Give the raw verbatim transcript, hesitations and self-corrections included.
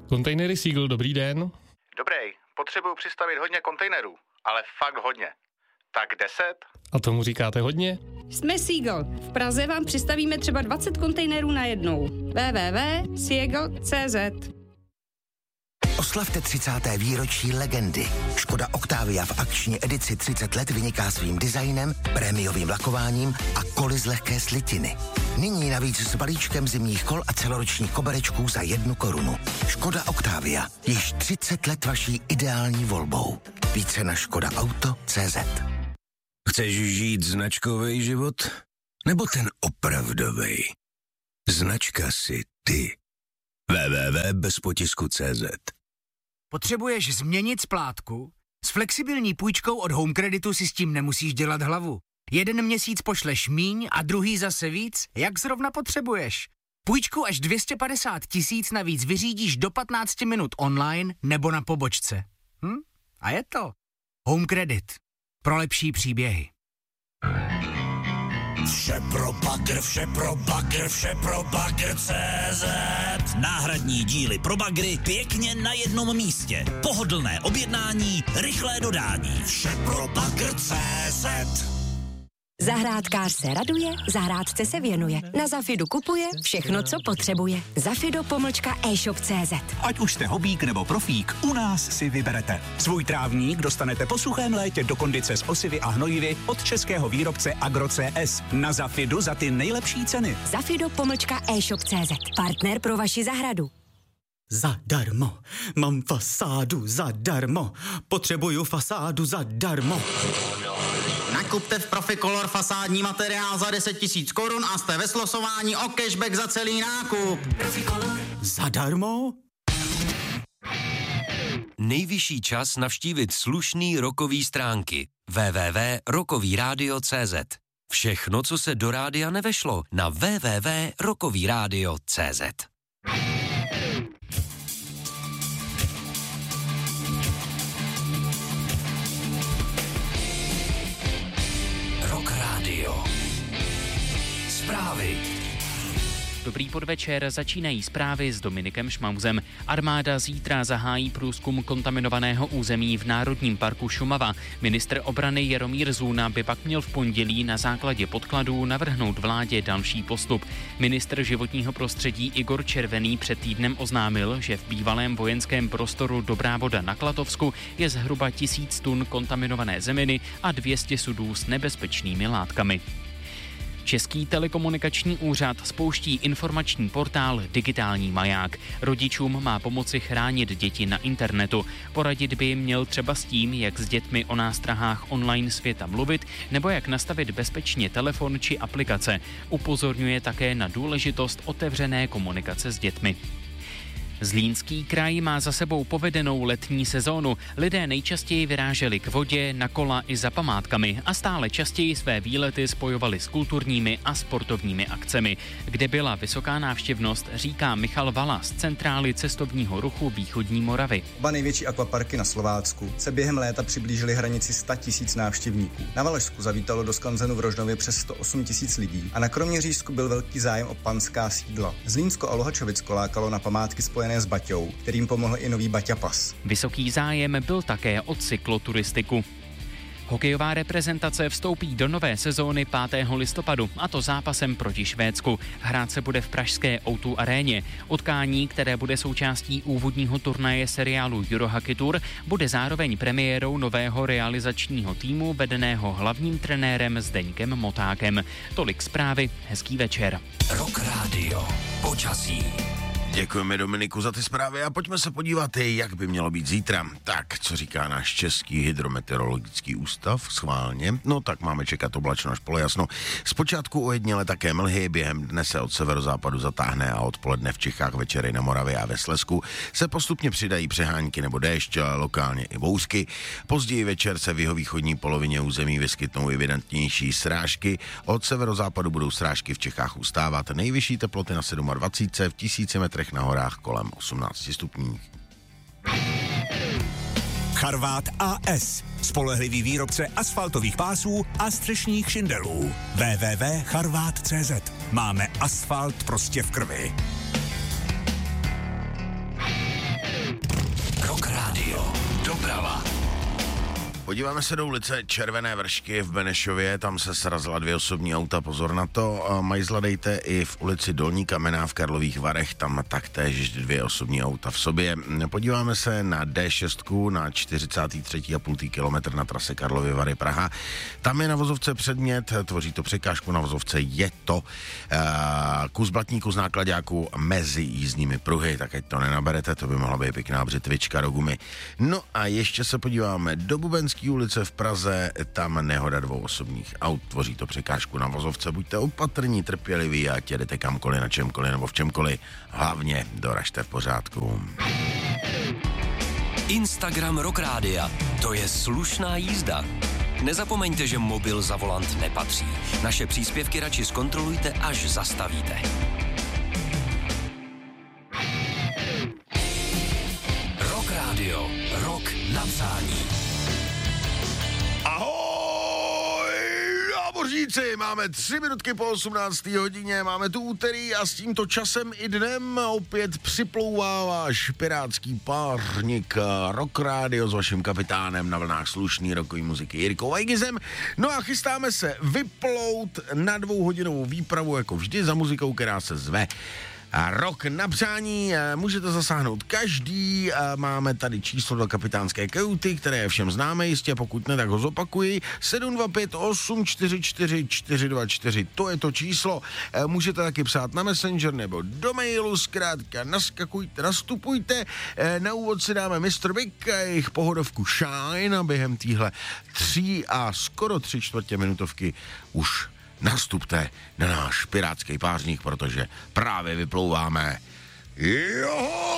Kontejnery Seagull, dobrý den. Dobrý, potřebuju přistavit hodně kontejnerů, ale fakt hodně. Tak deset? A tomu říkáte hodně? Jsme Seagull. V Praze vám přistavíme třeba dvacet kontejnerů na jednou. w w w tečka seagull tečka c z Oslavte třicáté výročí legendy. Škoda Octavia v akční edici třicet let vyniká svým designem, prémiovým lakováním a koly z lehké slitiny. Nyní navíc s balíčkem zimních kol a celoročních koberečků za jednu korunu. Škoda Octavia. Již třicet let vaší ideální volbou. Více na škoda auto tečka c z. Chceš žít značkový život? Nebo ten opravdový? Značka si ty. w w w tečka bez potisku tečka c z. Potřebuješ změnit splátku? S flexibilní půjčkou od Home Creditu si s tím nemusíš dělat hlavu. Jeden měsíc pošleš míň a druhý zase víc, jak zrovna potřebuješ. Půjčku až dvě stě padesát tisíc navíc vyřídíš do patnáct minut online nebo na pobočce. Hm? A je to. Home Credit. Pro lepší příběhy. Vše pro bagr, vše pro bagr, vše pro bagr tečka cé zet. Náhradní díly pro bagry pěkně na jednom místě. Pohodlné objednání, rychlé dodání. Vše pro bagr tečka cé zet. Zahrádkář se raduje, zahrádce se věnuje. Na Zafidu kupuje všechno, co potřebuje. Zafido pomlčka e-shop tečka cé zet. Ať už jste hobík nebo profík, u nás si vyberete. Svůj trávník dostanete po suchém létě do kondice s osivy a hnojivy od českého výrobce Agro C S. Na Zafidu za ty nejlepší ceny. Zafido pomlčka e-shop tečka cé zet. Partner pro vaši zahradu. Zadarmo. Mám fasádu zadarmo. Potřebuju fasádu zadarmo. Nakupte v Proficolor fasádní materiál za deset tisíc korun a jste ve slosování o cashback za celý nákup. Proficolor. Zadarmo? Nejvyšší čas navštívit slušný rokový stránky. w w w tečka rokový rádio tečka cé zet. Všechno, co se do rádia nevešlo, na w w w tečka rokový rádio tečka cé zet. Zprávy. Dobrý podvečer, začínají zprávy s Dominikem Šmauzem. Armáda zítra zahájí průzkum kontaminovaného území v Národním parku Šumava. Ministr obrany Jaromír Zůna by pak měl v pondělí na základě podkladů navrhnout vládě další postup. Ministr životního prostředí Igor Červený před týdnem oznámil, že v bývalém vojenském prostoru Dobrá Voda na Klatovsku je zhruba tisíc tun kontaminované zeminy a dvě stě sudů s nebezpečnými látkami. Český telekomunikační úřad spouští informační portál Digitální maják. Rodičům má pomoci chránit děti na internetu. Poradit by jim měl třeba s tím, jak s dětmi o nástrahách online světa mluvit, nebo jak nastavit bezpečně telefon či aplikace. Upozorňuje také na důležitost otevřené komunikace s dětmi. Zlínský kraj má za sebou povedenou letní sezónu. Lidé nejčastěji vyráželi k vodě, na kola i za památkami a stále častěji své výlety spojovali s kulturními a sportovními akcemi. Kde byla vysoká návštěvnost, říká Michal Vala z Centrály cestovního ruchu Východní Moravy. Oba největší akvaparky na Slovácku se během léta přiblížily hranici sto tisíc návštěvníků. Na Valašsku zavítalo do skanzenu v Rožnově přes sto osm tisíc lidí a na Kroměřížsku byl velký zájem o panská sídla. Zlínsko a Luhačovicko lákalo na památky spojené s Baťou, kterým pomohl i nový Baťa pas. Vysoký zájem byl také o cykloturistiku. Hokejová reprezentace vstoupí do nové sezóny pátého listopadu, a to zápasem proti Švédsku. Hrát se bude v pražské ó dva aréně. Utkání, které bude součástí úvodního turnaje seriálu Eurohockey Tour, bude zároveň premiérou nového realizačního týmu vedeného hlavním trenérem Zdeňkem Motákem. Tolik zprávy, hezký večer. Rock Radio. Počasí. Děkujeme Dominiku za ty zprávy a pojďme se podívat, jak by mělo být zítra. Tak, co říká náš Český hydrometeorologický ústav, schválně. No tak máme čekat oblačno až polojasno. Zpočátku ojedněle také mlhy, během dne se od severozápadu zatáhne a odpoledne v Čechách, večery na Moravě a ve Slezsku se postupně přidají přehánky nebo déšť, lokálně i bouřky. Později večer se v jihovýchodní polovině území vyskytnou evidentnější srážky. Od severozápadu budou srážky v Čechách ustávat. Nejvyšší teploty na dvacet sedm v tisíci metrech na horách kolem osmnáct stupňů. Charvát A S. Spolehlivý výrobce asfaltových pásů a střešních šindelů. w w w tečka charvát tečka cé zet. Máme asfalt prostě v krvi. Podíváme se do ulice Červené Vršky v Benešově, tam se srazila dvě osobní auta, pozor na to. Majzla dejte i v ulici Dolní Kamená v Karlových Varech, tam taktéž dvě osobní auta v sobě. Podíváme se na D šest na čtyřicátý třetí a půl kilometr na trase Karlovy Vary Praha. Tam je na vozovce předmět, tvoří to překážku na vozovce, je to uh, kus blatníku z nákladáku mezi jízdními pruhy, tak ať to nenaberete, to by mohla být pěkná břitvička do gumy. No a ještě se podíváme do Bubenské ulice v Praze, tam nehoda dvou osobních aut, tvoří to překážku na vozovce, buďte opatrní, trpěliví, ať jedete kamkoliv, na čemkoliv nebo v čemkoliv, hlavně doražte v pořádku. Instagram Rock Rádia, to je slušná jízda. Nezapomeňte, že mobil za volant nepatří. Naše příspěvky radši zkontrolujte, až zastavíte. Rock Rádio, rock na přání. Ahoj, námořníci, máme tři minutky po osmnácté hodině, máme tu úterý a s tímto časem i dnem opět připlouvá váš pirátský párník Rock Radio s vaším kapitánem na vlnách slušný rockový muziky Jirkou Vajgizem. No a chystáme se vyplout na dvouhodinovou výpravu, jako vždy, za muzikou, která se zve A rok na přání, můžete zasáhnout každý, máme tady číslo do kapitánské kajuty, které je všem známe, jistě, pokud ne, tak ho zopakuji, sedm dva pět osm čtyři čtyři čtyři dva čtyři, to je to číslo, můžete taky psát na Messenger nebo do mailu, zkrátka naskakujte, nastupujte, na úvod si dáme mister Big a jejich pohodovku Shine a během týhle tří a skoro tři čtvrtě minutovky už nastupte na náš pirátský pářník, protože právě vyplouváme. Joho!